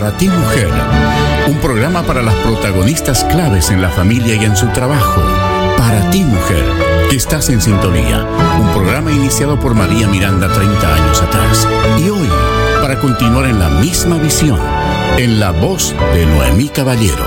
Para ti, mujer, un programa para las protagonistas claves en la familia y en su trabajo. Para ti, mujer, que estás en sintonía. Un programa iniciado por María Miranda 30 años atrás. Y hoy, para continuar en la misma visión, en la voz de Noemí Caballero.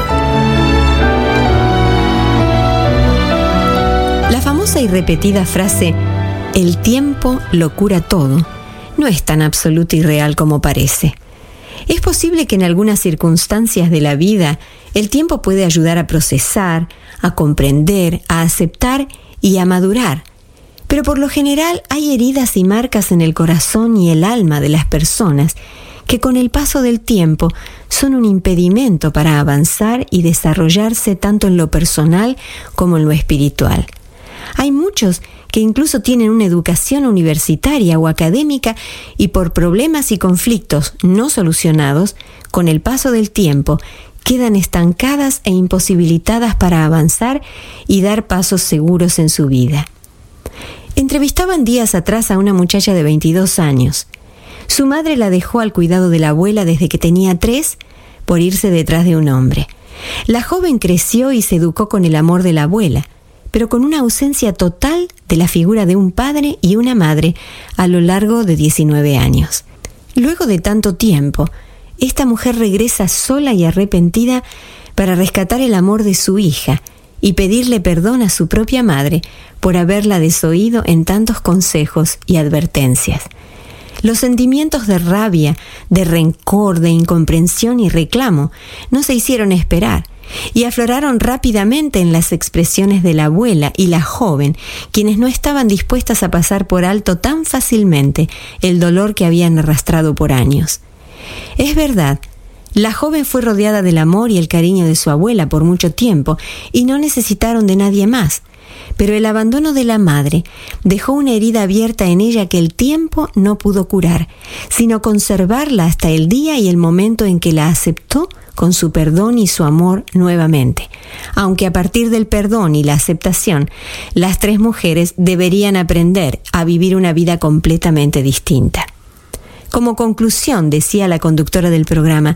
La famosa y repetida frase, el tiempo lo cura todo, no es tan absoluta y real como parece. Es posible que en algunas circunstancias de la vida el tiempo puede ayudar a procesar, a comprender, a aceptar y a madurar. Pero por lo general hay heridas y marcas en el corazón y el alma de las personas que con el paso del tiempo son un impedimento para avanzar y desarrollarse tanto en lo personal como en lo espiritual. Hay muchos que incluso tienen una educación universitaria o académica y por problemas y conflictos no solucionados, con el paso del tiempo, quedan estancadas e imposibilitadas para avanzar y dar pasos seguros en su vida. Entrevistaban días atrás a una muchacha de 22 años. Su madre la dejó al cuidado de la abuela desde que tenía 3 por irse detrás de un hombre. La joven creció y se educó con el amor de la abuela, pero con una ausencia total de la figura de un padre y una madre a lo largo de 19 años. Luego de tanto tiempo, esta mujer regresa sola y arrepentida para rescatar el amor de su hija y pedirle perdón a su propia madre por haberla desoído en tantos consejos y advertencias. Los sentimientos de rabia, de rencor, de incomprensión y reclamo no se hicieron esperar y afloraron rápidamente en las expresiones de la abuela y la joven, quienes no estaban dispuestas a pasar por alto tan fácilmente el dolor que habían arrastrado por años. Es verdad, la joven fue rodeada del amor y el cariño de su abuela por mucho tiempo y no necesitaron de nadie más, pero el abandono de la madre dejó una herida abierta en ella que el tiempo no pudo curar, sino conservarla hasta el día y el momento en que la aceptó con su perdón y su amor nuevamente. Aunque a partir del perdón y la aceptación, las 3 mujeres deberían aprender a vivir una vida completamente distinta. Como conclusión, decía la conductora del programa,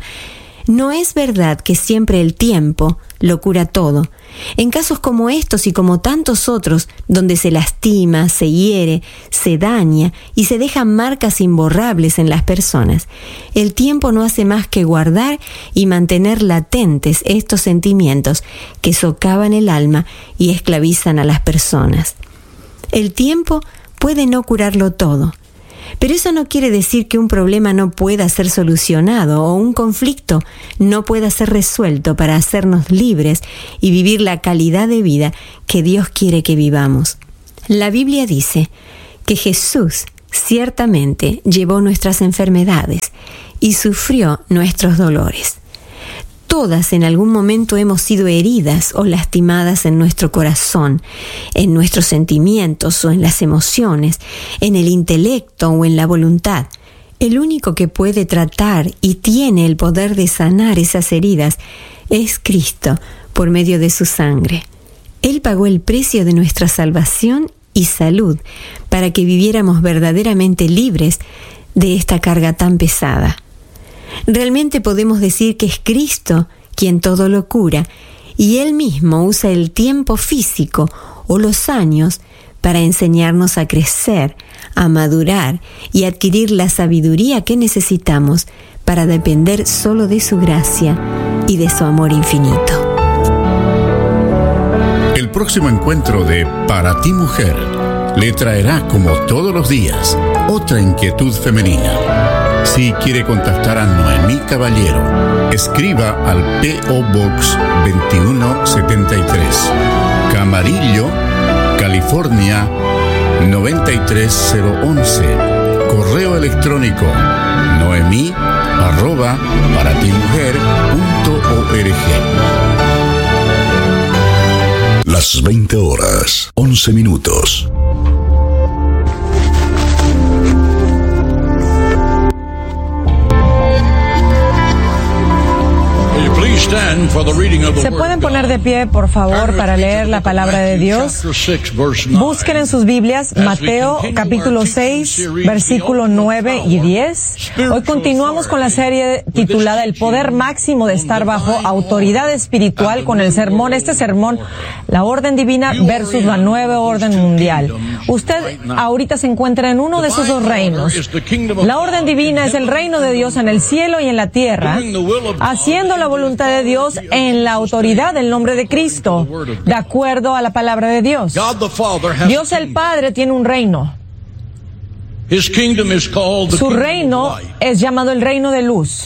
no es verdad que siempre el tiempo lo cura todo. En casos como estos y como tantos otros, donde se lastima, se hiere, se daña y se dejan marcas imborrables en las personas, el tiempo no hace más que guardar y mantener latentes estos sentimientos que socavan el alma y esclavizan a las personas. El tiempo puede no curarlo todo, pero eso no quiere decir que un problema no pueda ser solucionado o un conflicto no pueda ser resuelto para hacernos libres y vivir la calidad de vida que Dios quiere que vivamos. La Biblia dice que Jesús ciertamente llevó nuestras enfermedades y sufrió nuestros dolores. Todas en algún momento hemos sido heridas o lastimadas en nuestro corazón, en nuestros sentimientos o en las emociones, en el intelecto o en la voluntad. El único que puede tratar y tiene el poder de sanar esas heridas es Cristo por medio de su sangre. Él pagó el precio de nuestra salvación y salud para que viviéramos verdaderamente libres de esta carga tan pesada. Realmente podemos decir que es Cristo quien todo lo cura y Él mismo usa el tiempo físico o los años para enseñarnos a crecer, a madurar y adquirir la sabiduría que necesitamos para depender solo de su gracia y de su amor infinito. El próximo encuentro de Para ti, mujer le traerá, como todos los días, otra inquietud femenina. Si quiere contactar a Noemí Caballero, escriba al P.O. Box 2173, Camarillo, California 93011. Correo electrónico noemi@paratimujer.org. Las 20 horas, 11 minutos. ¿Se pueden poner de pie, por favor, para leer la palabra de Dios? Busquen en sus Biblias Mateo capítulo 6, versículo 9 y 10. Hoy continuamos con la serie titulada El poder máximo de estar bajo autoridad espiritual con el sermón. Este sermón, la orden divina versus la nueva orden mundial. Usted ahorita se encuentra en uno de esos dos reinos. La orden divina es el reino de Dios en el cielo y en la tierra, haciendo la voluntad de Dios en la autoridad del nombre de Cristo, de acuerdo a la palabra de Dios. Dios el Padre tiene un reino. Su reino es llamado el reino de luz.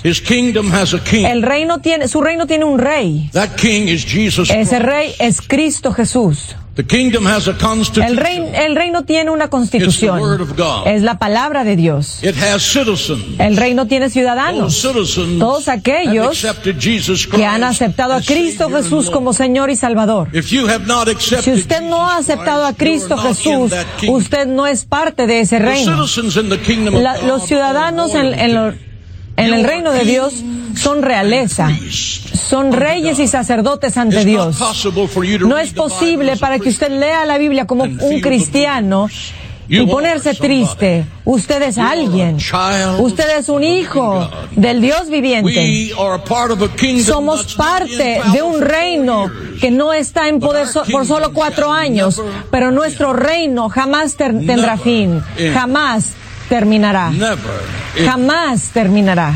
Su reino tiene un rey. Ese rey es Cristo Jesús. El reino tiene una constitución. Es la palabra de Dios. El reino tiene ciudadanos. Todos aquellos que han aceptado a Cristo Jesús como Señor y Salvador. Si usted no ha aceptado a Cristo Jesús, usted no es parte de ese reino. Los ciudadanos en el reino de Dios son realeza, son reyes y sacerdotes ante Dios. No es posible para que usted lea la Biblia como un cristiano y ponerse triste. Usted es alguien. Usted es un hijo del Dios viviente. Somos parte de un reino que no está en poder por solo 4 años, pero nuestro reino jamás tendrá fin. Jamás terminará. Jamás terminará.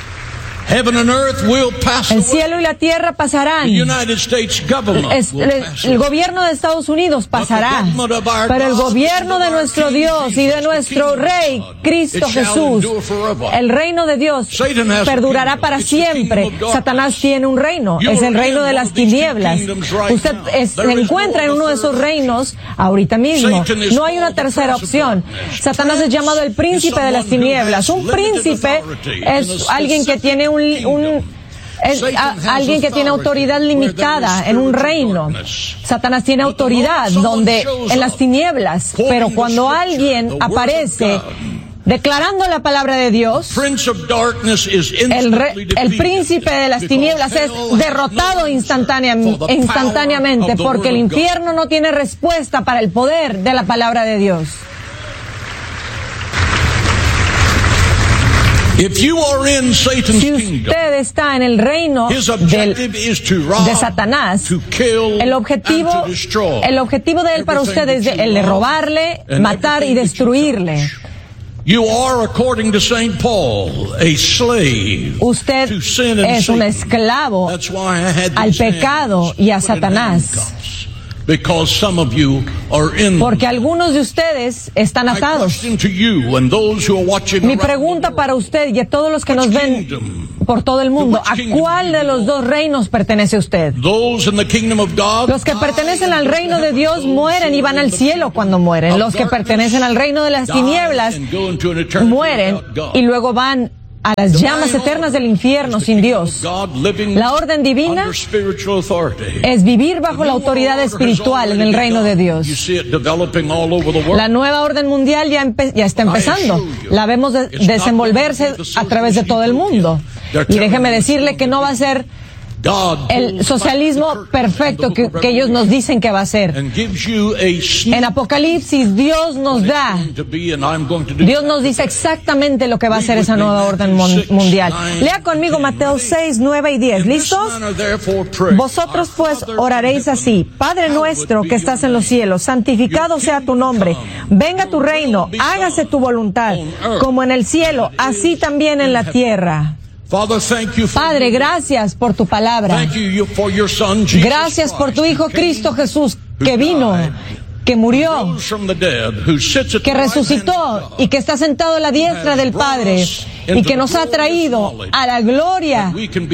El cielo y la tierra pasarán. El gobierno de Estados Unidos pasará. Pero el gobierno de nuestro Dios y de nuestro Rey, Cristo Jesús, el reino de Dios perdurará para siempre. Satanás tiene un reino. Es el reino de las tinieblas. Usted se encuentra en uno de esos reinos ahorita mismo. No hay una tercera opción. Satanás es llamado el príncipe de las tinieblas. Un príncipe es alguien que tiene alguien que tiene autoridad limitada en un reino. Satanás tiene autoridad en las tinieblas, pero cuando alguien aparece declarando la palabra de Dios, el príncipe de las tinieblas es derrotado instantáneamente, porque el infierno no tiene respuesta para el poder de la palabra de Dios. Si usted está en el reino de Satanás, el objetivo de él para usted es el de robarle, matar y destruirle. Usted es un esclavo al pecado y a Satanás. Porque algunos de ustedes están atados. Mi pregunta para usted y a todos los que nos ven por todo el mundo, ¿a cuál de los dos reinos pertenece usted? Los que pertenecen al reino de Dios mueren y van al cielo cuando mueren. Los que pertenecen al reino de las tinieblas mueren y luego van a las llamas eternas del infierno sin Dios. La orden divina es vivir bajo la autoridad espiritual en el reino de Dios. La nueva orden mundial ya está empezando. La vemos desenvolverse a través de todo el mundo. Y déjeme decirle que no va a ser el socialismo perfecto que ellos nos dicen que va a ser. En Apocalipsis Dios nos dice exactamente lo que va a ser esa nueva orden mundial. Lea conmigo Mateo 6, 9 y 10. ¿Listos? Vosotros pues oraréis así: Padre nuestro que estás en los cielos, santificado sea tu nombre, venga tu reino, hágase tu voluntad, como en el cielo, así también en la tierra. Padre, gracias por tu palabra. Gracias por tu Hijo Cristo Jesús, que vino, que murió, que resucitó y que está sentado a la diestra del Padre y que nos ha traído a la gloria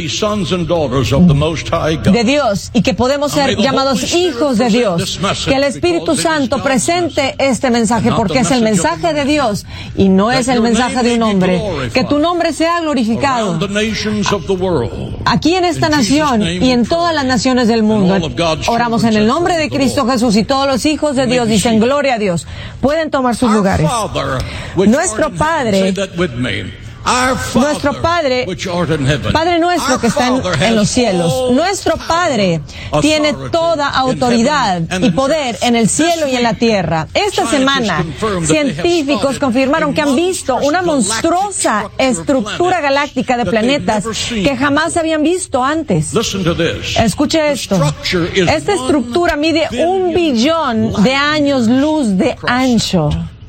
de Dios y que podemos ser llamados hijos de Dios. Que el Espíritu Santo presente este mensaje porque es el mensaje de Dios y no es el mensaje de un hombre. Que tu nombre sea glorificado aquí en esta nación y en todas las naciones del mundo. Oramos en el nombre de Cristo Jesús y todos los hijos de Dios dicen gloria a Dios. Pueden tomar sus lugares. Nuestro Padre, Nuestro Padre, Padre nuestro que está en los cielos, nuestro Padre tiene toda autoridad y poder en el cielo y en la tierra. Esta semana, científicos confirmaron que han visto una monstruosa estructura galáctica de planetas que jamás habían visto antes. Escuche esto. Esta estructura mide 1 billón de años luz de ancho.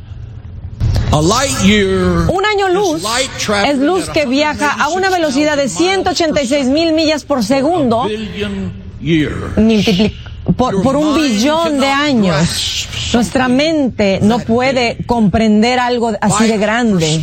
Un año luz es luz que viaja a una velocidad de 186,000 millas por segundo por 1 billón de años. Nuestra mente no puede comprender algo así de grande.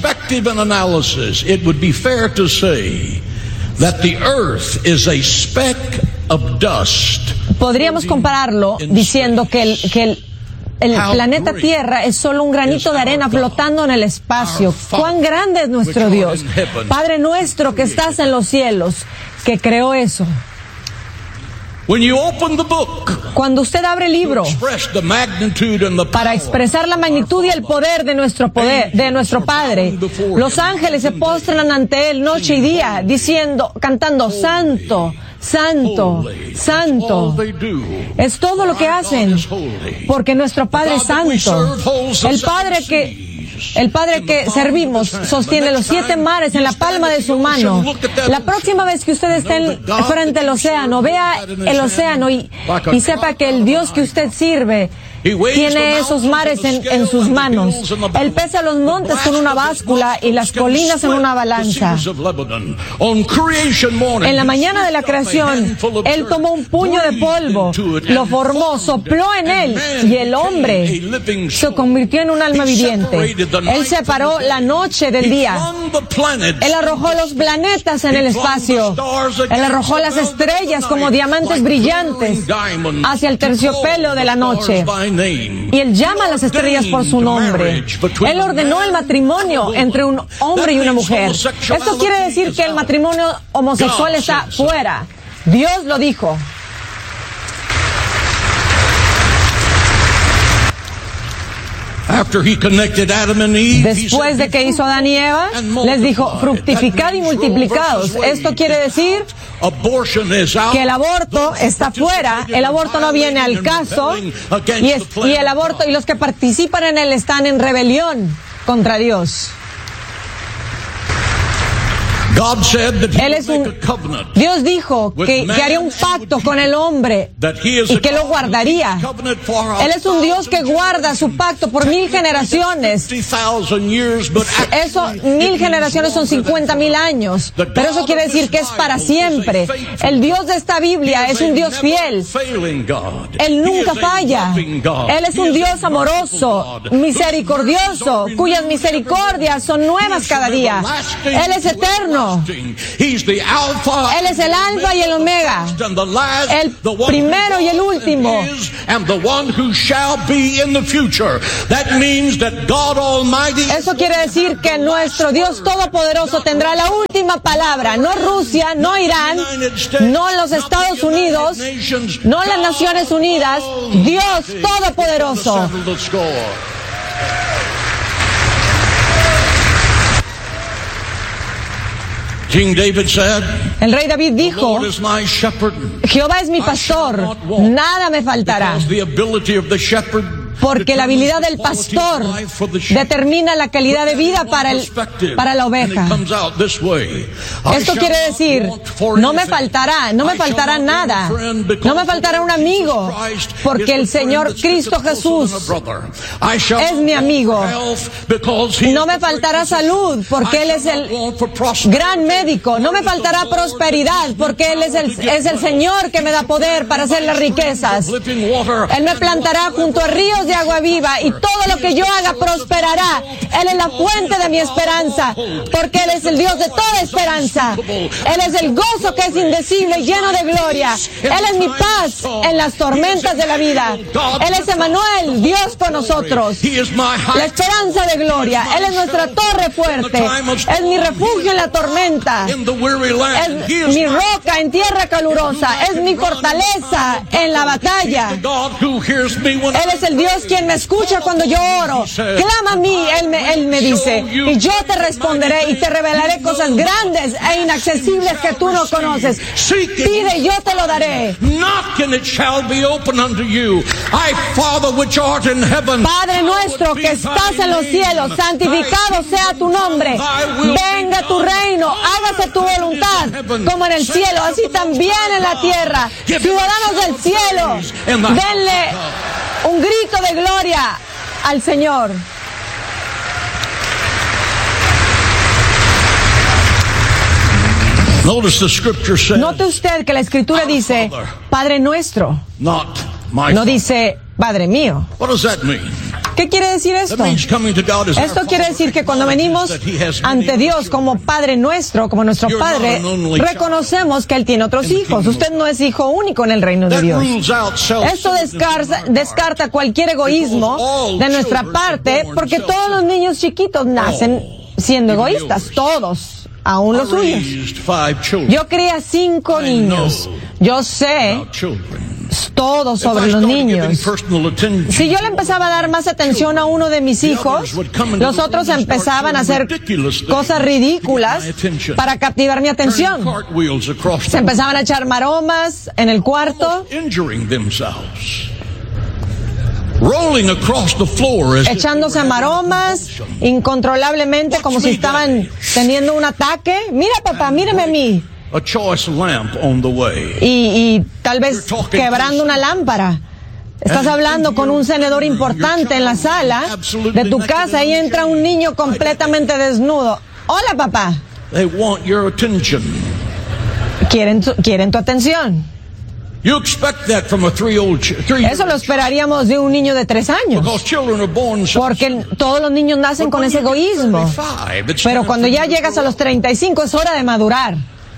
Podríamos compararlo diciendo que el planeta Tierra es solo un granito de arena flotando en el espacio. ¡Cuán grande es nuestro Dios! Padre nuestro que estás en los cielos, que creó eso. Cuando usted abre el libro para expresar la magnitud y el poder de nuestro Padre, los ángeles se postran ante Él noche y día, cantando Santo, Santo, Santo. Es todo lo que hacen, porque nuestro Padre es santo. El Padre que servimos sostiene los 7 mares en la palma de su mano. La próxima vez que usted esté frente al océano, vea el océano y sepa que el Dios que usted sirve tiene esos mares en sus manos. Él pesa los montes con una báscula y las colinas en una balanza. En la mañana de la creación, Él tomó un puño de polvo, lo formó, sopló en él y el hombre se convirtió en un alma viviente. Él separó la noche del día. Él arrojó los planetas en el espacio. Él arrojó las estrellas como diamantes brillantes hacia el terciopelo de la noche. Y Él llama a las estrellas por su nombre. Él ordenó el matrimonio entre un hombre y una mujer. Esto quiere decir que el matrimonio homosexual está fuera. Dios lo dijo. Después de que hizo Adán y Eva, les dijo, fructificad y multiplicaos. Esto quiere decir que el aborto está fuera, el aborto no viene al caso, y el aborto y los que participan en él están en rebelión contra Dios. Dios dijo que haría un pacto con el hombre y que lo guardaría. Él es un Dios que guarda su pacto por 1000 generaciones. 1000 generaciones son 50,000 años. Pero eso quiere decir que es para siempre. El Dios de esta Biblia es un Dios fiel. Él nunca falla. Él es un Dios amoroso, misericordioso, cuyas misericordias son nuevas cada día. Él es eterno. Él es el alfa y el omega, el primero y el último. Eso quiere decir que nuestro Dios Todopoderoso tendrá la última palabra. No Rusia, no Irán, no los Estados Unidos, no las Naciones Unidas. Dios Todopoderoso. El rey David dijo, Jehová es mi pastor, nada me faltará. Porque la habilidad del pastor determina la calidad de vida para la oveja. Esto quiere decir, no me faltará nada, no me faltará un amigo, porque el Señor Cristo Jesús es mi amigo. No me faltará salud, porque Él es el gran médico. No me faltará prosperidad, porque Él es el Señor que me da poder para hacer las riquezas. Él me plantará junto a ríos de agua viva y todo lo que yo haga prosperará. Él es la fuente de mi esperanza, porque Él es el Dios de toda esperanza. Él es el gozo que es indecible y lleno de gloria. Él es mi paz en las tormentas de la vida. Él es Emmanuel, Dios con nosotros, la esperanza de gloria. Él es nuestra torre fuerte, es mi refugio en la tormenta, es mi roca en tierra calurosa, es mi fortaleza en la batalla. Él es el Dios eres quien me escucha cuando yo oro. Clama a mí, Él me dice, y yo te responderé y te revelaré cosas grandes e inaccesibles que tú no conoces. Pide y yo te lo daré. Padre nuestro que estás en los cielos, santificado sea tu nombre. Venga tu reino, hágase tu voluntad, como en el cielo, así también en la tierra. Ciudadanos del cielo, denle un grito de gloria al Señor. Note usted que la Escritura dice, Padre nuestro, no dice, Padre mío. ¿Qué quiere decir esto? Esto quiere decir que cuando venimos ante Dios como Padre nuestro, como nuestro Padre, reconocemos que Él tiene otros hijos. Usted no es hijo único en el reino de Dios. Esto descarta cualquier egoísmo de nuestra parte, porque todos los niños chiquitos nacen siendo egoístas, todos, aún los suyos. Yo crié 5 niños. Yo sé todo sobre los niños. Si yo le empezaba a dar más atención a uno de mis hijos, los otros empezaban a hacer cosas ridículas para captivar mi atención. Se empezaban a echar maromas en el cuarto, echándose maromas incontrolablemente como si estaban teniendo un ataque. Mira, papá, mírame a mí. Y tal vez quebrando una lámpara. Estás hablando con un senador importante en la sala de tu casa y entra un niño completamente desnudo. Hola, papá. Quieren tu atención. Eso lo esperaríamos de un niño de 3 años. Porque todos los niños nacen con ese egoísmo. Pero cuando ya llegas a los 35 es hora de madurar.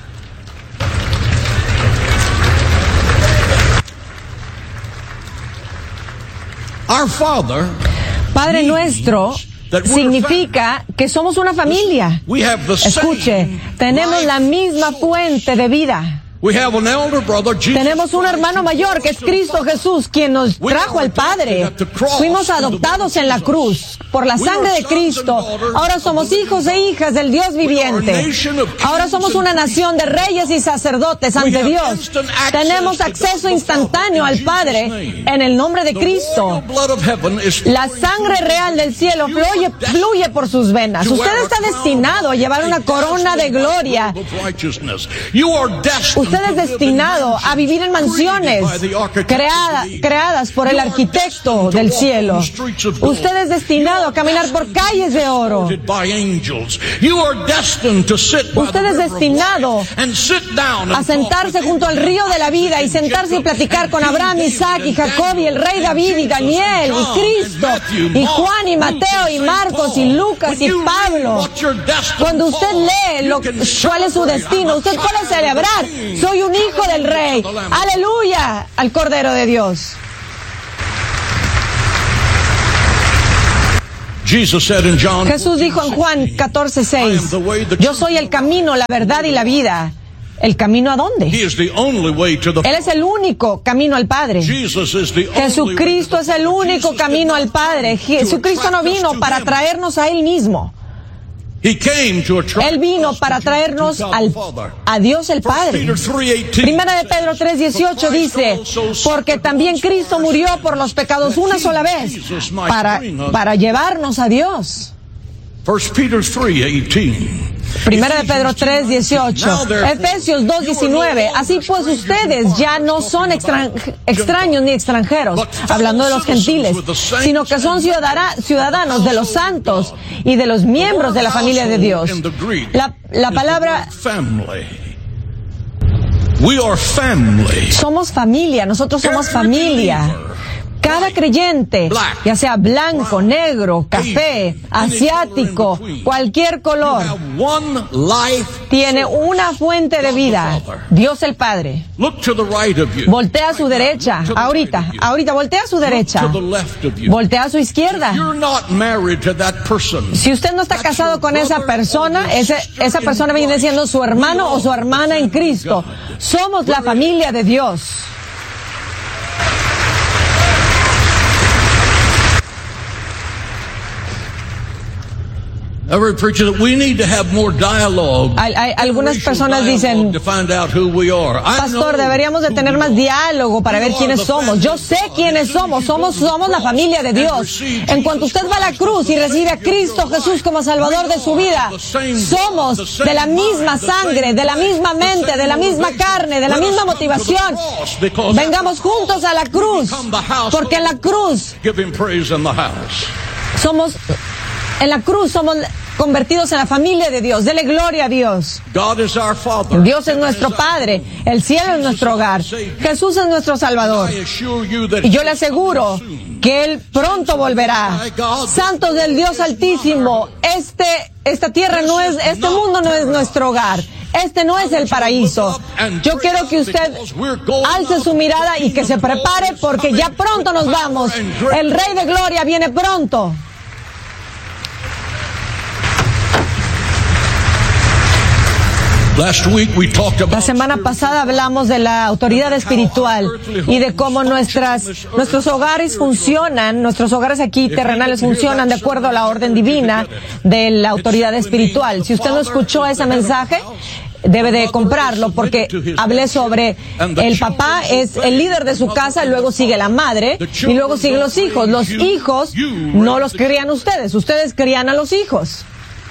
Padre nuestro significa que somos una familia. Escuche, tenemos la misma fuente de vida. Tenemos un hermano mayor que es Cristo Jesús, quien nos trajo al Padre. Fuimos adoptados en la cruz por la sangre de Cristo. Ahora somos hijos e hijas del Dios viviente. Ahora somos una nación de reyes y sacerdotes ante Dios. Tenemos acceso instantáneo al Padre en el nombre de Cristo. La sangre real del cielo fluye por sus venas. Usted está destinado a llevar una corona de gloria. Usted es destinado a vivir en mansiones creadas por el arquitecto del cielo. Usted es destinado a caminar por calles de oro. Usted es destinado a sentarse junto al río de la vida y sentarse y platicar con Abraham, Isaac y Jacob y el rey David y Daniel y Cristo y Juan y Mateo y Marcos y Lucas y Pablo. Cuando usted lee cuál es su destino, usted puede celebrar: soy un hijo del Rey. Aleluya al Cordero de Dios. Jesús dijo en Juan 14:6, yo soy el camino, la verdad y la vida. ¿El camino a dónde? Él es el único camino al Padre. Jesucristo es el único camino al Padre. Jesucristo no vino para traernos a Él mismo. Él vino para traernos a Dios el Padre. Primera de Pedro 3:18 dice, porque también Cristo murió por los pecados una sola vez para llevarnos a Dios. Primera de Pedro 3:18, Efesios 2:19, así pues ustedes ya no son extraños ni extranjeros, hablando de los gentiles, sino que son ciudadanos de los santos y de los miembros de la familia de Dios. La palabra somos familia, nosotros somos familia. Cada creyente, ya sea blanco, negro, café, asiático, cualquier color, tiene una fuente de vida, Dios el Padre. Voltea a su derecha, ahorita, voltea a su derecha, voltea a su izquierda. Si usted no está casado con esa persona viene siendo su hermano o su hermana en Cristo. Somos la familia de Dios. Algunas personas dicen, pastor, deberíamos de tener más diálogo para ver quiénes somos. Yo sé quiénes somos la familia de Dios. En cuanto usted va a la cruz y recibe a Cristo Jesús como Salvador de su vida, somos de la misma sangre, de la misma mente, de la misma carne, de la misma motivación. Vengamos juntos a la cruz, porque en la cruz somos convertidos en la familia de Dios. Dele gloria a Dios. Dios es nuestro Padre. El cielo es nuestro hogar. Jesús es nuestro Salvador. Y yo le aseguro que Él pronto volverá. Santos del Dios Altísimo, esta tierra no es, este mundo no es nuestro hogar. Este no es el paraíso. Yo quiero que usted alce su mirada y que se prepare, porque ya pronto nos vamos. El Rey de Gloria viene pronto. La semana pasada hablamos de la autoridad espiritual y de cómo nuestros hogares funcionan, nuestros hogares aquí terrenales funcionan de acuerdo a la orden divina de la autoridad espiritual. Si usted no escuchó ese mensaje, debe de comprarlo, porque hablé sobre el papá es el líder de su casa, luego sigue la madre y luego siguen los hijos. Los hijos no los crían ustedes crían a los hijos.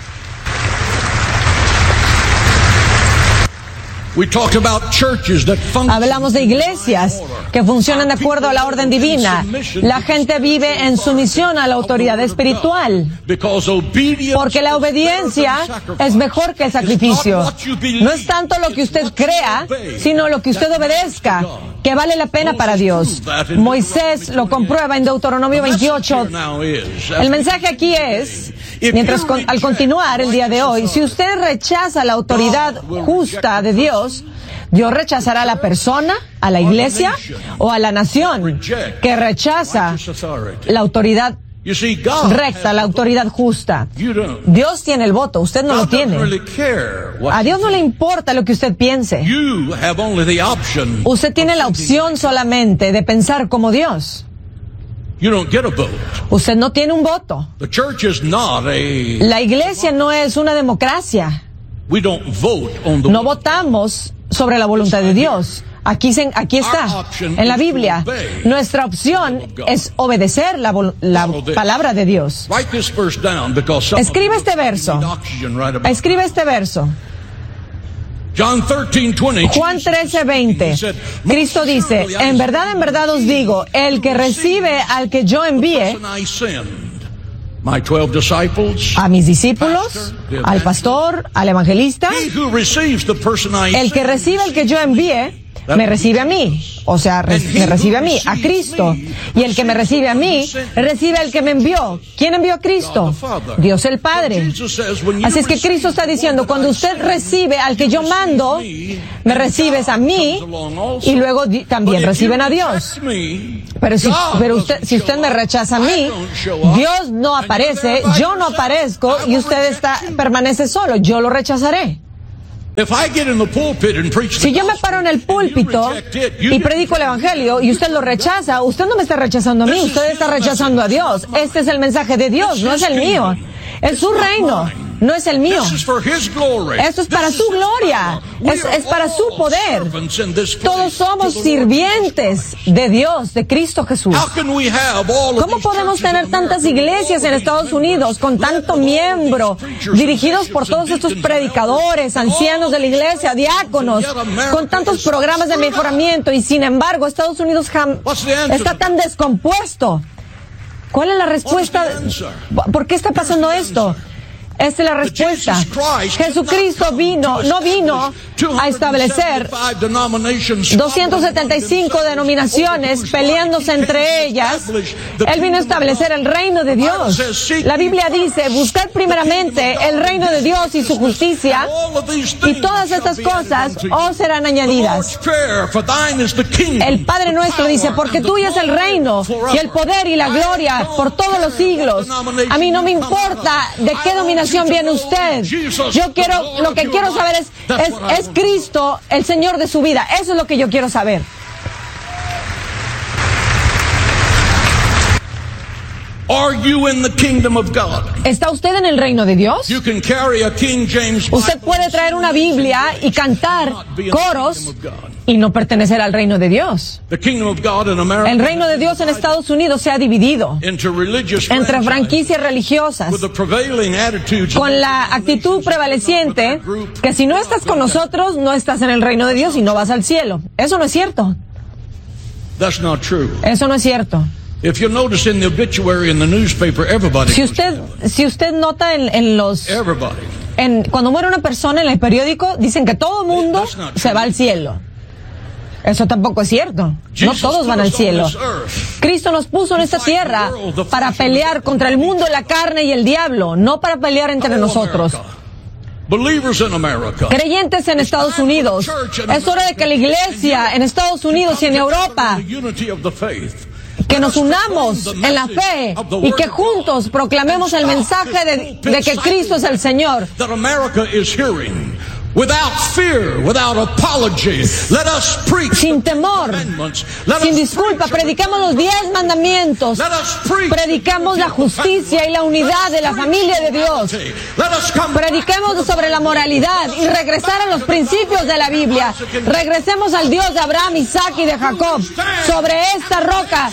Hablamos de iglesias que funcionan de acuerdo a la orden divina. La gente vive en sumisión a la autoridad espiritual, porque la obediencia es mejor que el sacrificio. No es tanto lo que usted crea, sino lo que usted obedezca, que vale la pena para Dios. Moisés lo comprueba en Deuteronomio 28. El mensaje aquí es, al continuar el día de hoy, si usted rechaza la autoridad justa de Dios rechazará a la persona, a la iglesia o a la nación que rechaza la autoridad recta, la autoridad justa. Dios tiene el voto, usted no lo tiene. A Dios no le importa lo que usted piense. Usted tiene la opción solamente de pensar como Dios. Usted no tiene un voto. La iglesia no es una democracia. No votamos sobre la voluntad de Dios. Aquí está, en la Biblia. Nuestra opción es obedecer la palabra de Dios. Escribe este verso. Juan 13:20. Cristo dice, en verdad os digo, el que recibe al que yo envíe, a mis discípulos, al pastor, al evangelista, el que recibe al que yo envíe, me recibe a mí, o sea, me recibe a mí, a Cristo. Y el que me recibe a mí, recibe al que me envió. ¿Quién envió a Cristo? Dios el Padre. Así es que Cristo está diciendo, cuando usted recibe al que yo mando, me recibes a mí, y luego también reciben a Dios. Pero si usted me rechaza a mí, Dios no aparece, yo no aparezco, y usted permanece solo, yo lo rechazaré. Si yo me paro en el púlpito y predico el evangelio y usted lo rechaza, usted no me está rechazando a mí, usted está rechazando a Dios. Este es el mensaje de Dios, no es el mío. Es su reino, no es el mío. Esto es para su gloria, es para su poder. Todos somos sirvientes de Dios, de Cristo Jesús. ¿Cómo podemos tener tantas iglesias en Estados Unidos con tanto miembro, dirigidos por todos estos predicadores, ancianos de la iglesia, diáconos, con tantos programas de mejoramiento, y sin embargo Estados Unidos está tan descompuesto? ¿Cuál es la respuesta? ¿Por qué está pasando esto? Esta es la respuesta. Jesucristo no vino a establecer 275 denominaciones peleándose entre ellas. Él vino a establecer el reino de Dios. La Biblia dice, buscad primeramente el reino de Dios y su justicia, y todas estas cosas os serán añadidas. El Padre nuestro dice, porque tuyo es el reino y el poder y la gloria por todos los siglos. A mí no me importa de qué dominación viene usted. Lo que quiero saber es Cristo, el Señor de su vida. Eso es lo que yo quiero saber. Are you in the kingdom of God? ¿Está usted en el reino de Dios? You can carry a King James Bible. Usted puede traer una Biblia y cantar coros y no pertenecer al reino de Dios. The kingdom of God in America. El reino de Dios en Estados Unidos se ha dividido entre franquicias religiosas, con la actitud prevaleciente que si no estás con nosotros, no estás en el reino de Dios y no vas al cielo. Eso no es cierto. That's not true. Eso no es cierto. If you notice in the obituary in the newspaper, everybody. Si usted nota en los cuando muere una persona en el periódico, dicen que todo el mundo se va al cielo. Eso tampoco es cierto. No todos van al cielo. Cristo nos puso en esta tierra para pelear contra el mundo, la carne y el diablo, no para pelear entre nosotros. Creyentes en Estados Unidos. Es hora de que la iglesia en Estados Unidos y en Europa, que nos unamos en la fe y que juntos proclamemos el mensaje de que Cristo es el Señor. Without fear, without apology, let us preach sin temor, sin disculpa, predicamos los 10 mandamientos, predicamos la justicia y la unidad de la familia de Dios, prediquemos sobre la moralidad y regresar a los principios de la Biblia, regresemos al Dios de Abraham, Isaac y de Jacob. Sobre esta roca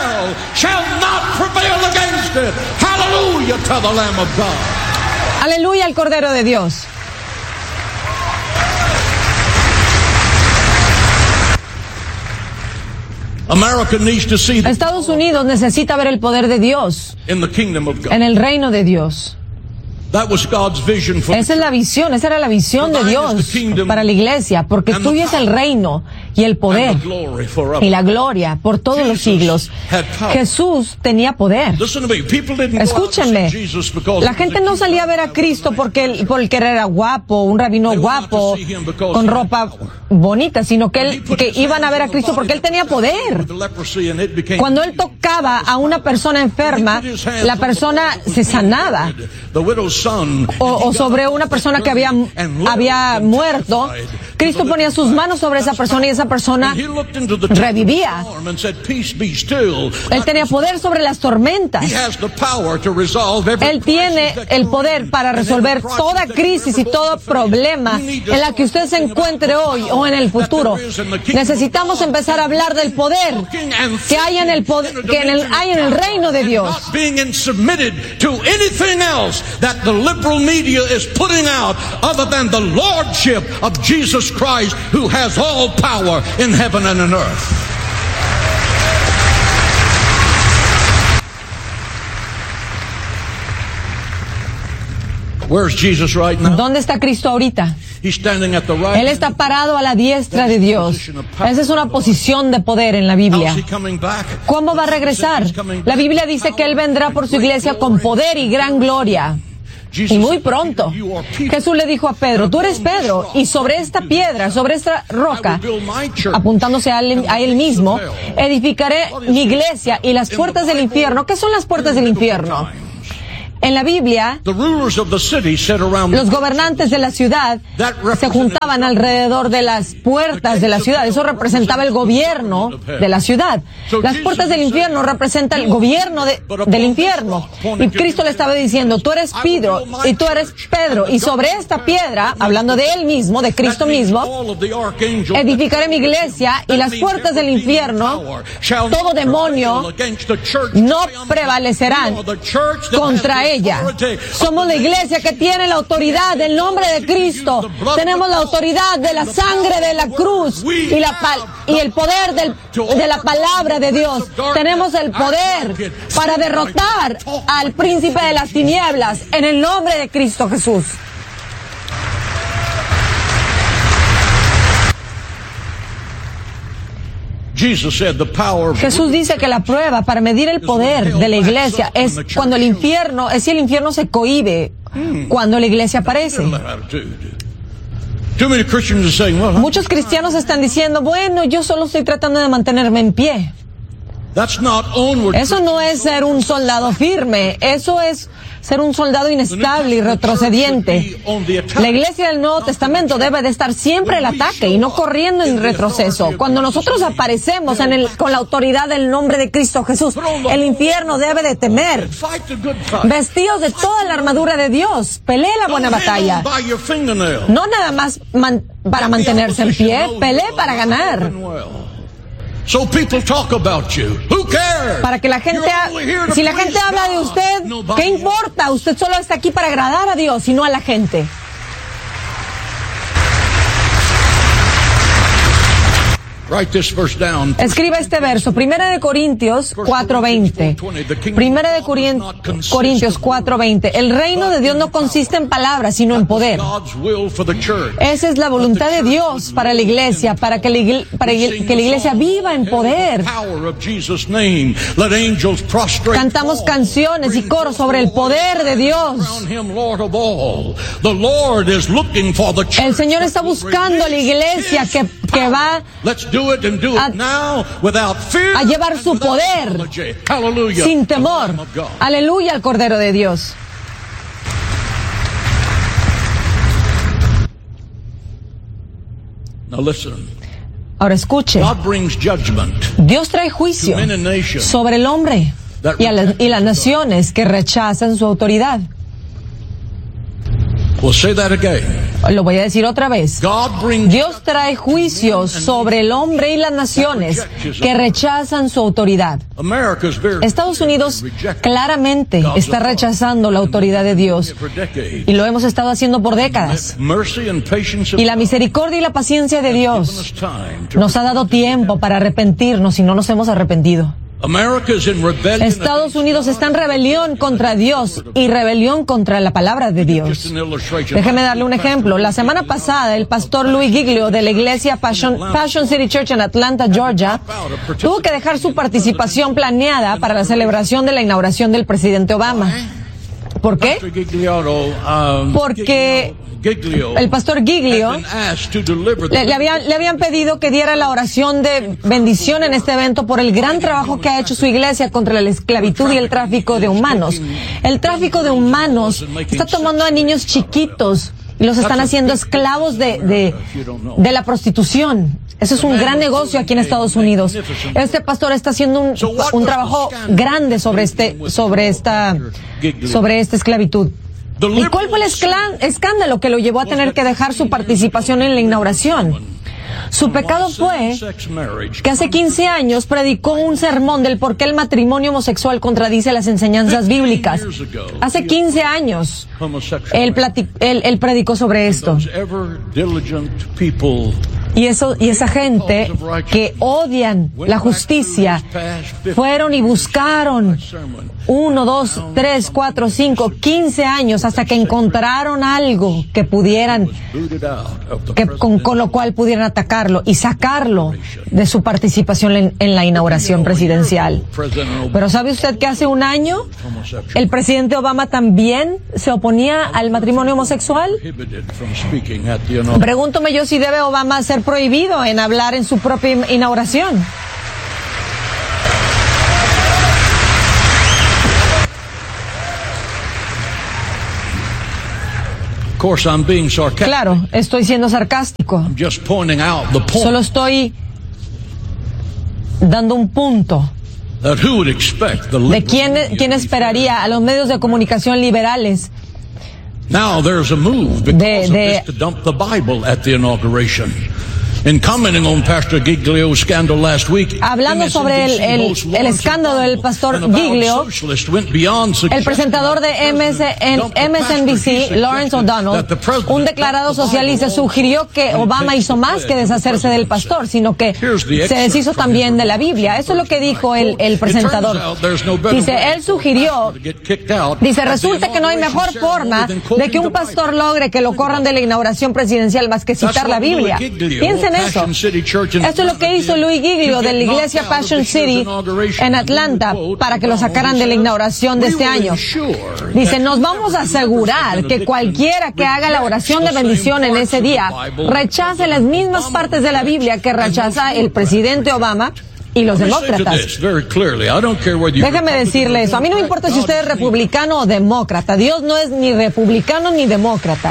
aleluya al Cordero de Dios. Estados Unidos necesita ver el poder de Dios en el reino de Dios. Esa es la visión, esa era la visión de Dios para la iglesia, porque tuyo es el reino y el poder y la gloria por todos los siglos. Jesús tenía poder. Escúchenme, la gente no salía a ver a Cristo porque él era guapo, un rabino guapo, con ropa bonita, sino que iban a ver a Cristo porque él tenía poder. Cuando él tocaba a una persona enferma, la persona se sanaba. O sobre una persona que había muerto, Cristo ponía sus manos sobre esa persona y esa persona revivía. Él tenía poder sobre las tormentas. Él tiene el poder para resolver toda crisis y todo problema en la que usted se encuentre hoy o en el futuro. Necesitamos empezar a hablar del poder que hay en el reino de Dios. The liberal media is putting out other than the lordship of Jesus Christ, who has all power in heaven and on earth. Where's Jesus right now? ¿Dónde está Cristo ahorita? He's standing at the right. Él está parado a la diestra de Dios. Esa es una posición de poder en la Biblia. ¿Cómo va a regresar? La Biblia dice que Él vendrá por su iglesia con poder y gran gloria. Y muy pronto. Jesús le dijo a Pedro, tú eres Pedro, y sobre esta piedra, sobre esta roca, apuntándose a él mismo, edificaré mi iglesia y las puertas del infierno. ¿Qué son las puertas del infierno? En la Biblia, los gobernantes de la ciudad se juntaban alrededor de las puertas de la ciudad. Eso representaba el gobierno de la ciudad. Las puertas del infierno representan el gobierno del infierno. Y Cristo le estaba diciendo, tú eres Pedro, y tú eres Pedro, y sobre esta piedra, hablando de Él mismo, de Cristo mismo, edificaré mi iglesia y las puertas del infierno, todo demonio, no prevalecerán contra ella. Somos la iglesia que tiene la autoridad del nombre de Cristo. Tenemos la autoridad de la sangre de la cruz y el poder de la palabra de Dios. Tenemos el poder para derrotar al príncipe de las tinieblas en el nombre de Cristo Jesús. Jesús dice que la prueba para medir el poder de la iglesia es cuando si el infierno se cohíbe cuando la iglesia aparece. Muchos cristianos están diciendo, bueno, yo solo estoy tratando de mantenerme en pie. Eso no es ser un soldado firme, eso es ser un soldado inestable y retrocediente. La iglesia del Nuevo Testamento debe de estar siempre al ataque y no corriendo en retroceso. Cuando nosotros aparecemos con la autoridad del nombre de Cristo Jesús, el infierno debe de temer. Vestidos de toda la armadura de Dios, pelee la buena batalla. No nada más para mantenerse en pie, pelee para ganar. Para que la gente, si la gente habla de usted, ¿qué importa? Usted solo está aquí para agradar a Dios y no a la gente. Escriba este verso, 1 Corintios 4:20. 1 Corintios 4:20. El reino de Dios no consiste en palabras, sino en poder. Esa es la voluntad de Dios para la iglesia, para que la iglesia viva en poder. Cantamos canciones y coros sobre el poder de Dios. El Señor está buscando a la iglesia que va a llevar su poder sin temor. Aleluya al Cordero de Dios. Ahora escuche. Dios trae juicio sobre el hombre y las naciones que rechazan su autoridad. Lo voy a decir otra vez. Dios trae juicios sobre el hombre y las naciones que rechazan su autoridad. Estados Unidos claramente está rechazando la autoridad de Dios y lo hemos estado haciendo por décadas. Y la misericordia y la paciencia de Dios nos ha dado tiempo para arrepentirnos y no nos hemos arrepentido. Estados Unidos está en rebelión contra Dios y rebelión contra la palabra de Dios. Déjeme darle un ejemplo. La semana pasada, el pastor Louis Giglio de la iglesia Passion City Church en Atlanta, Georgia, tuvo que dejar su participación planeada para la celebración de la inauguración del presidente Obama. ¿Por qué? Porque el pastor Giglio le habían pedido que diera la oración de bendición en este evento por el gran trabajo que ha hecho su iglesia contra la esclavitud y el tráfico de humanos. El tráfico de humanos está tomando a niños chiquitos y los están haciendo esclavos de la prostitución. Eso es un gran negocio aquí en Estados Unidos. Este pastor está haciendo un trabajo grande sobre esta esclavitud. ¿Y cuál fue el escándalo que lo llevó a tener que dejar su participación en la inauguración? Su pecado fue que hace 15 años predicó un sermón del por qué el matrimonio homosexual contradice las enseñanzas bíblicas. Hace 15 años él predicó sobre esto. Y esa gente que odian la justicia fueron y buscaron 1, 2, 3, 4, 5, 15 años hasta que encontraron algo que pudieran, con lo cual pudieran atacarlo y sacarlo de su participación en la inauguración presidencial. Pero ¿sabe usted que hace un año el presidente Obama también se oponía al matrimonio homosexual? Pregúntome yo si debe Obama ser prohibido en hablar en su propia inauguración. Claro, estoy siendo sarcástico. Solo estoy dando un punto de quién esperaría a los medios de comunicación liberales Hablando sobre el escándalo del pastor Giglio, el presentador de MSNBC, Lawrence O'Donnell, un declarado socialista, sugirió que Obama hizo más que deshacerse del pastor, sino que se deshizo también de la Biblia. Eso es lo que dijo el presentador. Dice, él sugirió, resulta que no hay mejor forma de que un pastor logre que lo corran de la inauguración presidencial más que citar la Biblia. Piensen eso. Esto es lo que hizo Louis Giglio de la iglesia Passion City en Atlanta para que lo sacaran de la inauguración de este año. Dice, nos vamos a asegurar que cualquiera que haga la oración de bendición en ese día rechace las mismas partes de la Biblia que rechaza el presidente Obama y los demócratas. Déjeme decirle eso. A mí no me importa si usted es republicano o demócrata. Dios no es ni republicano ni demócrata.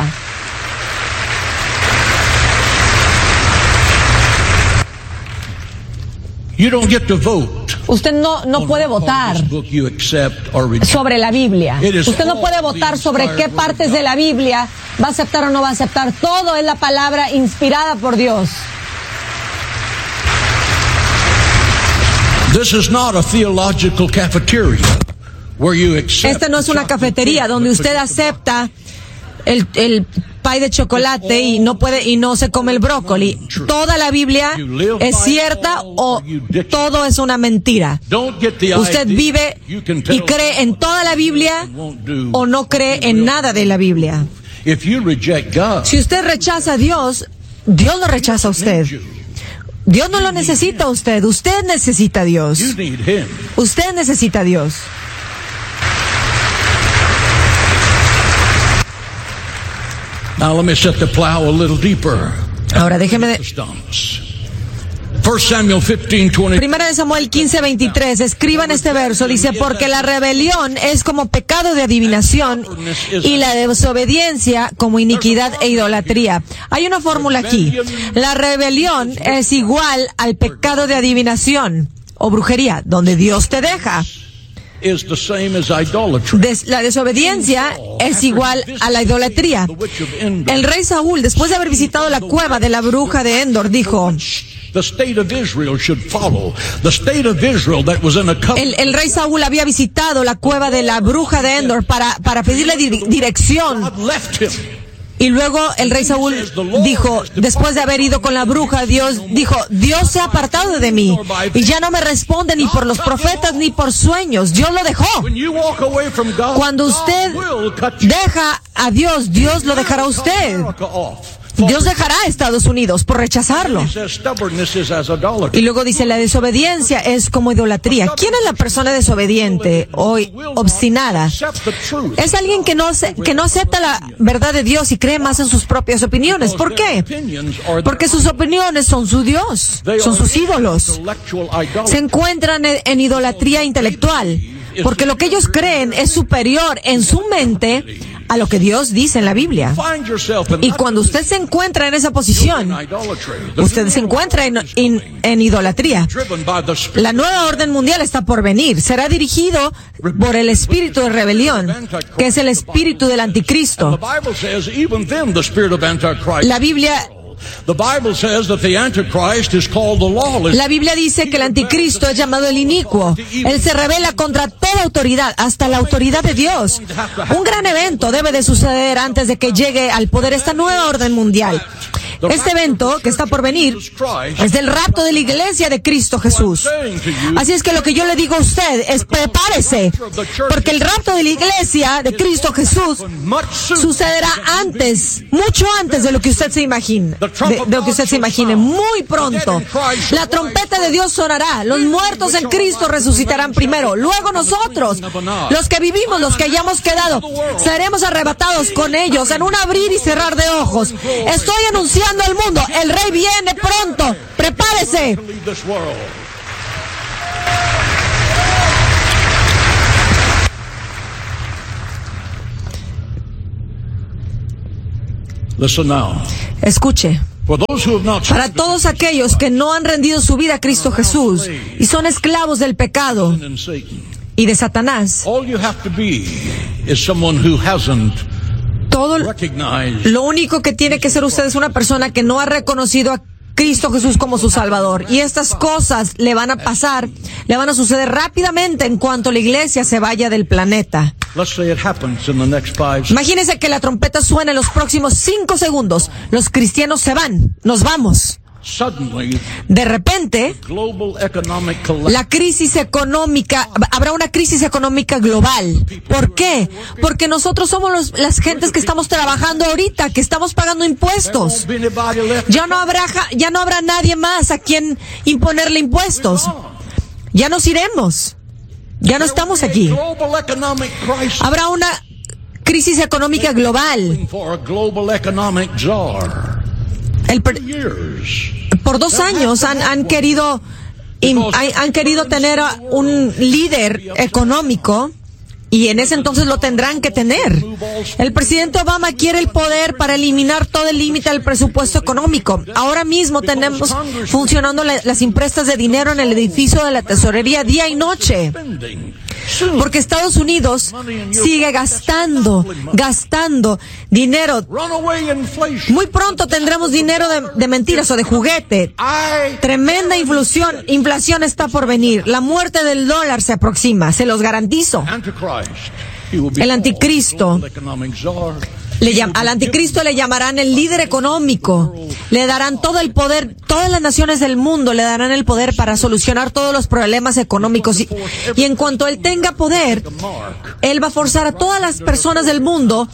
Usted no puede votar sobre la Biblia. Usted no puede votar sobre qué partes de la Biblia va a aceptar o no va a aceptar. Todo es la palabra inspirada por Dios. Esta no es una cafetería donde usted acepta el pay de chocolate y no se come el brócoli. Toda la Biblia es cierta o todo es una mentira. Usted vive y cree en toda la Biblia o no cree en nada de la Biblia. Si usted rechaza a Dios, Dios lo rechaza a usted. Dios no lo necesita a usted. Usted necesita a Dios. Usted necesita a Dios. Now let me set the plow a little deeper. Ahora déjeme 1 Samuel 15:23. Primera de Samuel 15:23. Escriban este verso. Dice, porque la rebelión es como pecado de adivinación y la desobediencia como iniquidad e idolatría. Hay una fórmula aquí. La rebelión es igual al pecado de adivinación o brujería, donde Dios te deja. La desobediencia es igual a la idolatría. El rey Saúl, después de haber visitado la cueva de la bruja de Endor, dijo: el rey Saúl había visitado la cueva de la bruja de Endor para pedirle dirección. Y luego el rey Saúl dijo, después de haber ido con la bruja, Dios se ha apartado de mí y ya no me responde ni por los profetas ni por sueños. Dios lo dejó. Cuando usted deja a Dios, Dios lo dejará a usted. Dios dejará a Estados Unidos por rechazarlo. Y luego dice, la desobediencia es como idolatría. ¿Quién es la persona desobediente o obstinada? Es alguien que no acepta la verdad de Dios y cree más en sus propias opiniones. ¿Por qué? Porque sus opiniones son su Dios, son sus ídolos. Se encuentran en idolatría intelectual, porque lo que ellos creen es superior en su mente a lo que Dios dice en la Biblia. Y cuando usted se encuentra en esa posición, usted se encuentra en idolatría. La nueva orden mundial está por venir. Será dirigido por el espíritu de rebelión, que es el espíritu del anticristo. La Biblia dice que el anticristo es llamado el inicuo. Él se rebela contra toda autoridad, hasta la autoridad de Dios. Un gran evento debe de suceder antes de que llegue al poder esta nueva orden mundial. Este evento que está por venir es el rapto de la iglesia de Cristo Jesús. Así es que lo que yo le digo a usted es prepárese, porque el rapto de la iglesia de Cristo Jesús sucederá antes, mucho antes de lo que usted se imagine, muy pronto. La trompeta de Dios sonará, los muertos en Cristo resucitarán primero, luego nosotros, los que vivimos, los que hayamos quedado, seremos arrebatados con ellos en un abrir y cerrar de ojos. Estoy anunciando al mundo, el rey viene pronto, prepárese. Escuche. Para todos aquellos que no han rendido su vida a Cristo Jesús y son esclavos del pecado y de Satanás, lo único que tiene que ser usted es una persona que no ha reconocido a Cristo Jesús como su Salvador. Y estas cosas le van a pasar, le van a suceder rápidamente en cuanto la iglesia se vaya del planeta. Imagínese que la trompeta suena en los próximos 5 segundos. Los cristianos se van, nos vamos. De repente, la crisis económica, habrá una crisis económica global. ¿Por qué? Porque nosotros somos las gentes que estamos trabajando ahorita, que estamos pagando impuestos. Ya no habrá nadie más a quien imponerle impuestos. Ya nos iremos. Ya no estamos aquí. Habrá una crisis económica global. Por 2 años han querido han querido tener un líder económico, y en ese entonces lo tendrán que tener. El presidente Obama quiere el poder para eliminar todo el límite al presupuesto económico. Ahora mismo tenemos funcionando las imprestas de dinero en el edificio de la tesorería día y noche. Porque Estados Unidos sigue gastando dinero. Muy pronto tendremos dinero de mentiras o de juguete. Tremenda inflación está por venir. La muerte del dólar se aproxima, se los garantizo. El anticristo, al anticristo le llamarán el líder económico, le darán todo el poder, todas las naciones del mundo le darán el poder para solucionar todos los problemas económicos, y en cuanto él tenga poder, él va a forzar a todas las personas del mundo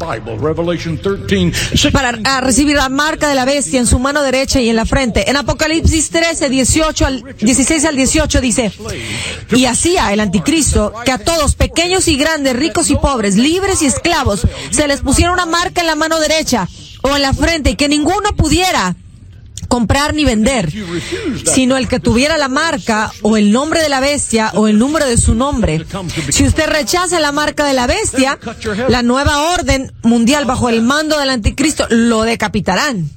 para recibir la marca de la bestia en su mano derecha y en la frente. En Apocalipsis 13, 16 al 18 dice: y hacía el anticristo que a todos, pequeños y grandes, ricos y pobres, libres y esclavos, se les pusiera una marca en la mano derecha o en la frente, y que ninguno pudiera comprar ni vender, sino el que tuviera la marca o el nombre de la bestia o el número de su nombre. Si usted rechaza la marca de la bestia, la nueva orden mundial bajo el mando del anticristo lo decapitarán.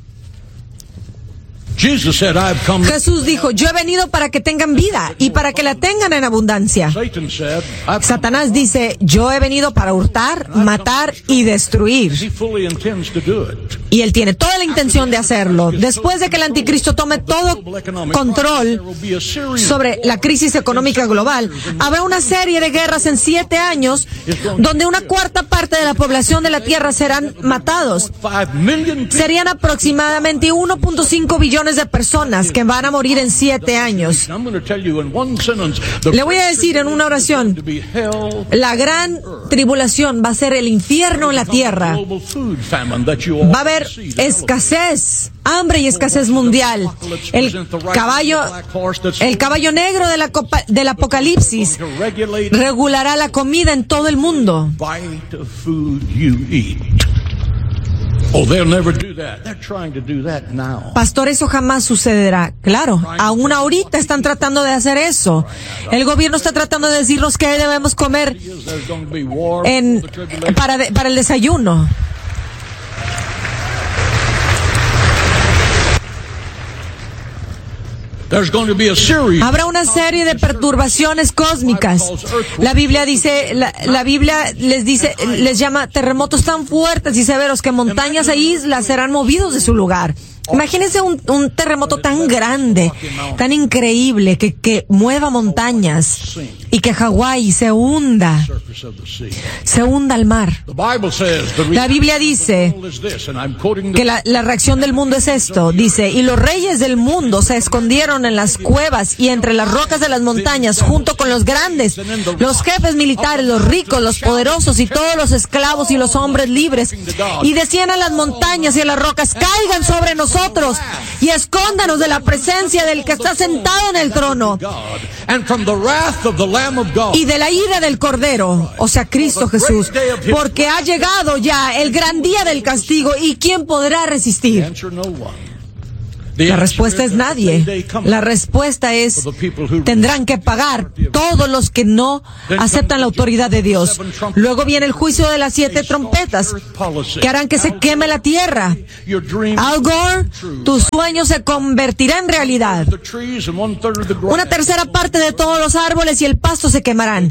Jesús dijo: yo he venido para que tengan vida y para que la tengan en abundancia. Satanás dice: yo he venido para hurtar, matar y destruir. Y él tiene toda la intención de hacerlo. Después de que el anticristo tome todo control sobre la crisis económica global, habrá una serie de guerras en 7 años donde una cuarta parte de la población de la tierra serán matados. Serían aproximadamente 1.5 billones de personas que van a morir en 7 años. Le voy a decir en una oración: la gran tribulación va a ser el infierno en la tierra. Va a haber escasez, hambre y escasez mundial. El caballo negro del Apocalipsis regulará la comida en todo el mundo. Pastor, eso jamás sucederá. Claro, aún ahorita están tratando de hacer eso. El gobierno está tratando de decirnos qué debemos comer para el desayuno. Habrá una serie de perturbaciones cósmicas. La Biblia les llama terremotos tan fuertes y severos que montañas e islas serán movidos de su lugar. Imagínense un terremoto tan grande, tan increíble, que mueva montañas y que Hawái se hunda al mar. La Biblia dice que la reacción del mundo es esto. Dice: y los reyes del mundo se escondieron en las cuevas y entre las rocas de las montañas, junto con los grandes, los jefes militares, los ricos, los poderosos y todos los esclavos y los hombres libres, y decían a las montañas y a las rocas: caigan sobre nosotros y escóndanos de la presencia del que está sentado en el trono y de la ira del Cordero, o sea, Cristo Jesús, porque ha llegado ya el gran día del castigo, y ¿quién podrá resistir? La respuesta es nadie. La respuesta es: tendrán que pagar todos los que no aceptan la autoridad de Dios. Luego viene el juicio de las 7 trompetas, que harán que se queme la tierra. Al Gore, tu sueño se convertirá en realidad. 1/3 parte de todos los árboles y el pasto se quemarán.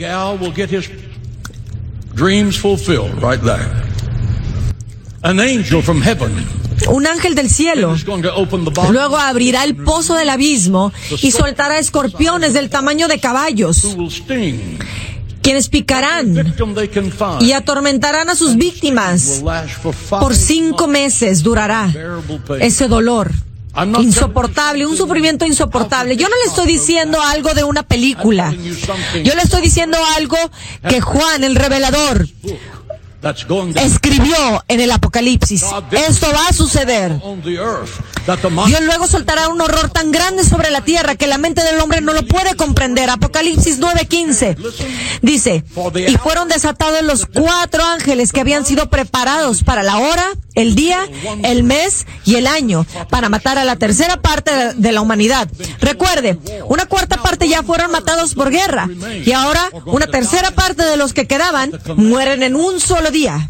Un ángel del cielo luego abrirá el pozo del abismo y soltará escorpiones del tamaño de caballos, quienes picarán y atormentarán a sus víctimas. Por 5 meses durará ese dolor insoportable, un sufrimiento insoportable. Yo no le estoy diciendo algo de una película. Yo le estoy diciendo algo que Juan, el revelador, escribió en el Apocalipsis. Esto va a suceder. Dios luego soltará un horror tan grande sobre la tierra que la mente del hombre no lo puede comprender. Apocalipsis 9:15 dice: y fueron desatados los 4 ángeles que habían sido preparados para la hora, el día, el mes y el año, para matar a la 1/3 parte de la humanidad. Recuerde, Una cuarta parte ya fueron matados por guerra. Y ahora una tercera parte de los que quedaban mueren en un solo día.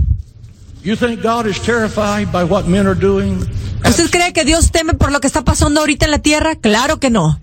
¿Usted cree que Dios teme por lo que está pasando ahorita en la tierra? Claro que no.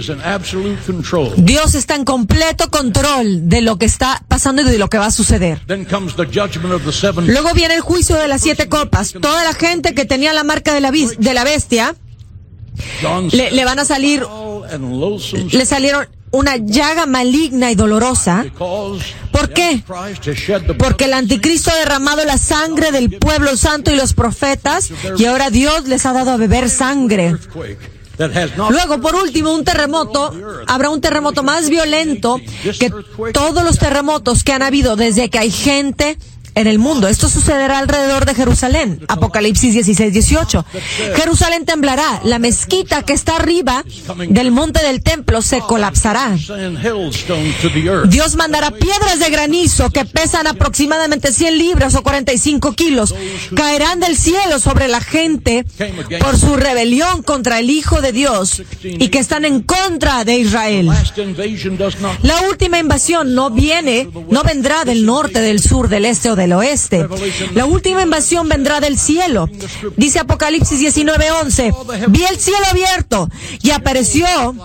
Dios está en completo control de lo que está pasando y de lo que va a suceder. Luego viene el juicio de las 7 copas. Toda la gente que tenía la marca de la bestia, le van a salir, le salieron una llaga maligna y dolorosa. ¿Por qué? Porque el anticristo ha derramado la sangre del pueblo santo y los profetas, y ahora Dios les ha dado a beber sangre. Luego, por último, un terremoto. Habrá un terremoto más violento que todos los terremotos que han habido desde que hay gente en el mundo. Esto sucederá alrededor de Jerusalén. Apocalipsis 16-18. Jerusalén temblará. La mezquita que está arriba del monte del templo se colapsará. Dios mandará piedras de granizo que pesan aproximadamente 100 libras o 45 kilos. Caerán del cielo sobre la gente por su rebelión contra el Hijo de Dios y que están en contra de Israel. La última invasión no vendrá del norte, del sur, del este o del oeste. La última invasión vendrá del cielo. Dice Apocalipsis 19:11. Vi el cielo abierto y apareció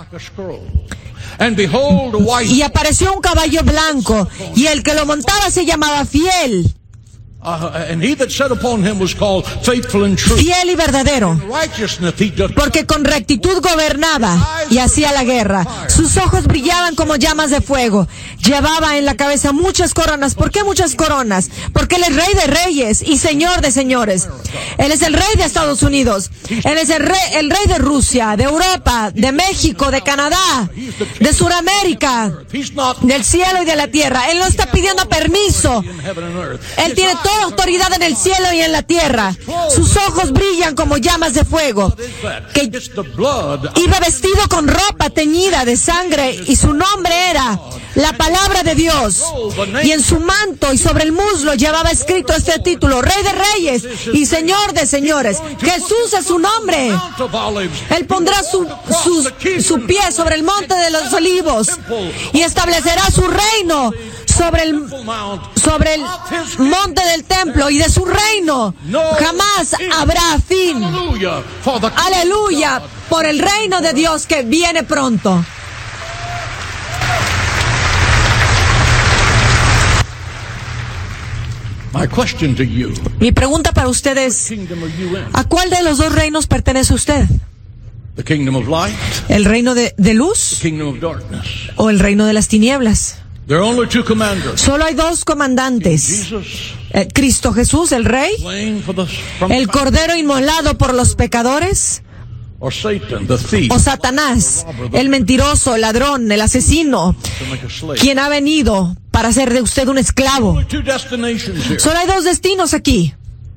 un caballo blanco, y el que lo montaba se llamaba Fiel. Fiel y verdadero, porque con rectitud gobernaba y hacía la guerra. Sus ojos brillaban como llamas de fuego. Llevaba en la cabeza muchas coronas. ¿Por qué muchas coronas? Porque Él es Rey de reyes y Señor de señores. Él es el Rey de Estados Unidos. Él es el rey de Rusia, de Europa, de México, de Canadá, de Sudamérica, del cielo y de la tierra. Él no está pidiendo permiso. Él tiene toda autoridad en el cielo y en la tierra. Sus ojos brillan como llamas de fuego. Que iba vestido con ropa teñida de sangre, y su nombre era la palabra de Dios. Y en su manto y sobre el muslo llevaba escrito este título: Rey de reyes y Señor de señores. Jesús es su nombre. Él pondrá su pie sobre el monte de los olivos y establecerá su reino sobre el monte del templo, y de su reino jamás habrá fin. Aleluya, por el reino de Dios que viene pronto. Mi pregunta para usted es: ¿a cuál de los dos reinos pertenece usted? ¿El reino de luz o el reino de las tinieblas? Solo hay dos comandantes: Cristo Jesús, el Rey, el Cordero inmolado por los pecadores, o Satanás, el mentiroso, el ladrón, el asesino, quien ha venido para hacer de usted un esclavo. Solo hay dos destinos aquí.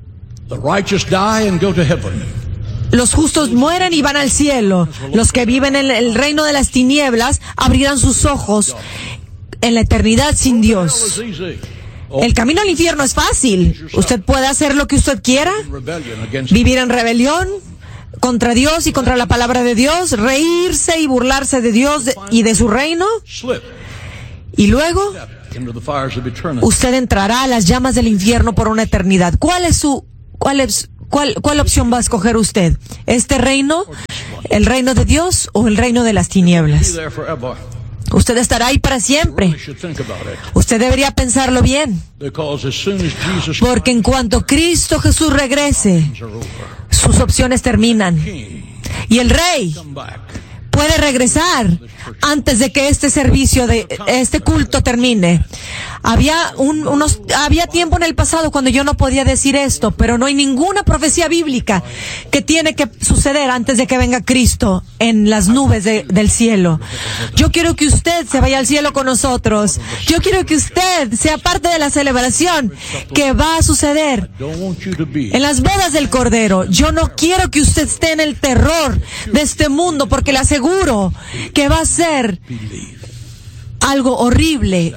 Los justos mueren y van al cielo. Los que viven en el reino de las tinieblas abrirán sus ojos en la eternidad sin Dios. El camino al infierno es fácil. Usted puede hacer lo que usted quiera, vivir en rebelión contra Dios y contra la palabra de Dios, reírse y burlarse de Dios y de su reino, y luego usted entrará a las llamas del infierno por una eternidad. ¿Cuál opción va a escoger usted? ¿Este reino, el reino de Dios, o el reino de las tinieblas? Usted estará ahí para siempre. Usted debería pensarlo bien, porque en cuanto Cristo Jesús regrese, sus opciones terminan, y el Rey puede regresar antes de que este servicio este culto termine. Había tiempo en el pasado cuando yo no podía decir esto, pero no hay ninguna profecía bíblica que tiene que suceder antes de que venga Cristo en las nubes del cielo. Yo quiero que usted se vaya al cielo con nosotros. Yo quiero que usted sea parte de la celebración que va a suceder en las bodas del Cordero. Yo no quiero que usted esté en el terror de este mundo, porque le aseguro que va a ser algo horrible.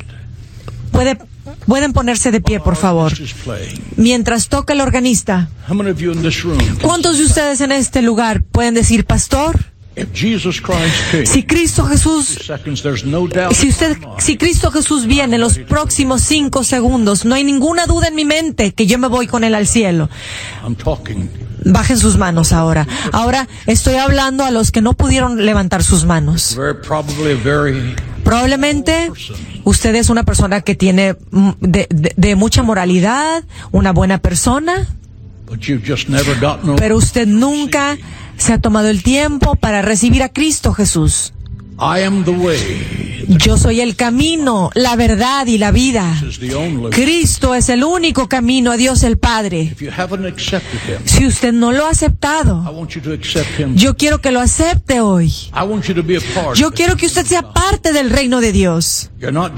Pueden ponerse de pie, por favor, mientras toca el organista. ¿Cuántos de ustedes en este lugar pueden decir: pastor, Si Cristo Jesús, si Cristo Jesús viene en los próximos 5 segundos, no hay ninguna duda en mi mente que yo me voy con Él al cielo. Bajen sus manos ahora. Ahora estoy hablando a los que no pudieron levantar sus manos. Probablemente usted es una persona que tiene de mucha moralidad, una buena persona, pero usted nunca se ha tomado el tiempo para recibir a Cristo Jesús. Yo soy el camino, la verdad y la vida. Cristo es el único camino a Dios el Padre. Si usted no lo ha aceptado, yo quiero que lo acepte hoy. Yo quiero que usted sea parte del reino de Dios.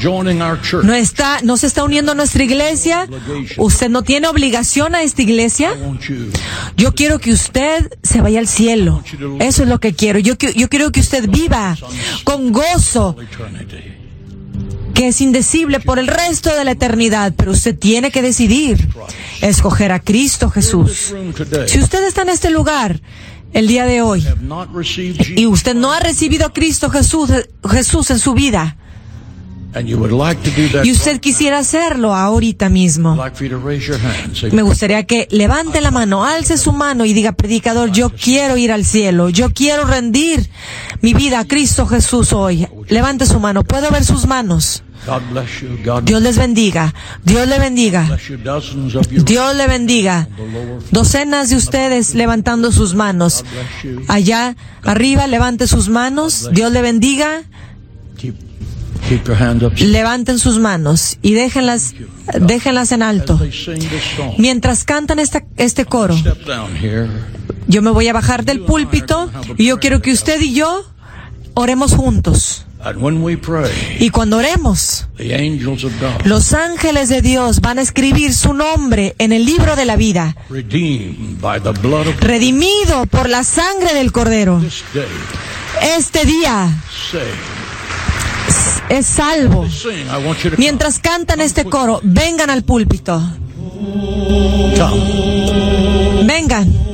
No se está uniendo a nuestra iglesia. Usted no tiene obligación a esta iglesia. Yo quiero que usted se vaya al cielo. Eso es lo que quiero. Yo quiero que usted viva con gozo, que es indecible por el resto de la eternidad, pero usted tiene que decidir escoger a Cristo Jesús. Si usted está en este lugar el día de hoy y usted no ha recibido a Cristo Jesús en su vida, y usted quisiera hacerlo ahorita mismo, me gustaría que levante la mano, alce su mano y diga: predicador, yo quiero ir al cielo, yo quiero rendir mi vida a Cristo Jesús hoy. Levante su mano, puedo ver sus manos. Dios les bendiga, Dios le bendiga, Dios le bendiga. Docenas de ustedes levantando sus manos. Allá arriba, levante sus manos, Dios le bendiga. Levanten sus manos y déjenlas en alto. Mientras cantan este coro, yo me voy a bajar del púlpito y yo quiero que usted y yo oremos juntos. Y cuando oremos, los ángeles de Dios van a escribir su nombre en el libro de la vida, redimido por la sangre del Cordero. Este día es salvo. Mientras cantan este coro, vengan al púlpito. Vengan.